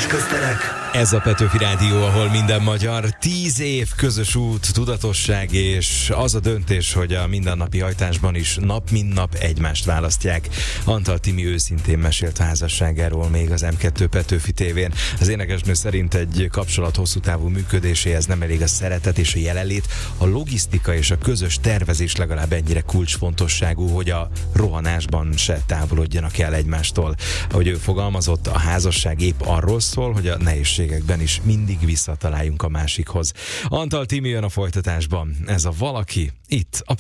és közterek. Ez a Petőfi Rádió, ahol minden magyar. 10 év közös út, tudatosság, és az a döntés, hogy a mindennapi hajtásban is nap mint nap egymást választják. Antal Timi őszintén mesélt házasságáról még az M2 Petőfi tévén. Az énekesnő szerint egy kapcsolat hosszú távú működéséhez nem elég a szeretet és a jelenlét, a logisztika és a közös tervezés legalább ennyire kulcsfontosságú, hogy a rohanásban se távolodjanak el egymástól. Ahogy ő fogalmazott, a házasság épp arról szól, hogy a nehézségekben is mindig visszataláljunk a másikhoz. Antal Timi jön a folytatásban. Ez a Valaki itt a